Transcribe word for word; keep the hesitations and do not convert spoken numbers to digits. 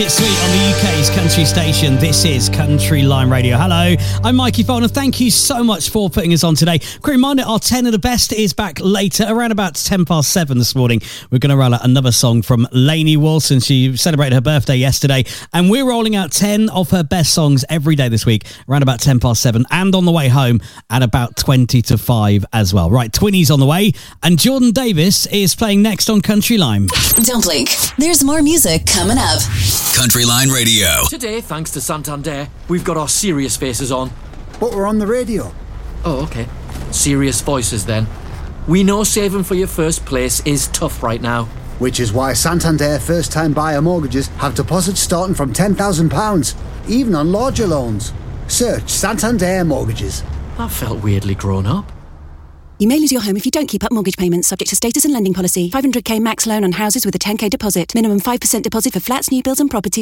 It's sweet on the U K's country station. This is Country Line Radio. Hello, I'm Mikey Fowler. Thank you so much for putting us on today. Quick reminder, our ten of the best is back later, around about ten past seven this morning. We're going to roll out another song from Lainey Wilson. She celebrated her birthday yesterday, and we're rolling out ten of her best songs every day this week, around about ten past seven, and on the way home at about twenty to five as well. Right, Twinnies on the way, and Jordan Davis is playing next on Country Line. Don't blink. There's more music coming up. Country Line Radio. Today, thanks to Santander, we've got our serious faces on. But we're on the radio. Oh, okay. Serious voices then. We know saving for your first place is tough right now. Which is why Santander first-time buyer mortgages have deposits starting from ten thousand pounds, even on larger loans. Search Santander Mortgages. That felt weirdly grown up. You may lose your home if you don't keep up mortgage payments, subject to status and lending policy. five hundred k max loan on houses with a ten k deposit. Minimum five percent deposit for flats, new builds and properties.